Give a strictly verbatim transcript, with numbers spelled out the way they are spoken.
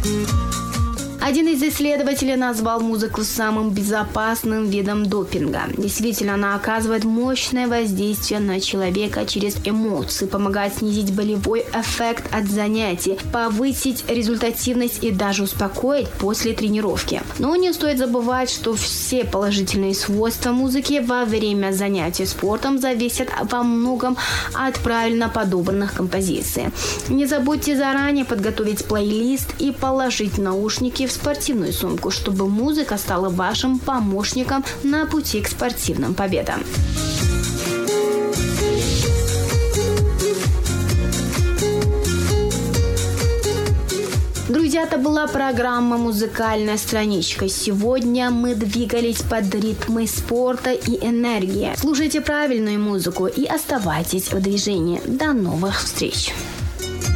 Один из исследователей назвал музыку самым безопасным видом допинга. Действительно, она оказывает мощное воздействие на человека через эмоции, помогает снизить болевой эффект от занятий, повысить результативность и даже успокоить после тренировки. Но не стоит забывать, что все положительные свойства музыки во время занятий спортом зависят во многом от правильно подобранных композиций. Не забудьте заранее подготовить плейлист и положить наушники в спортивную сумку, чтобы музыка стала вашим помощником на пути к спортивным победам. Друзья, это была программа «Музыкальная страничка». Сегодня мы двигались под ритмы спорта и энергии. Слушайте правильную музыку и оставайтесь в движении. До новых встреч!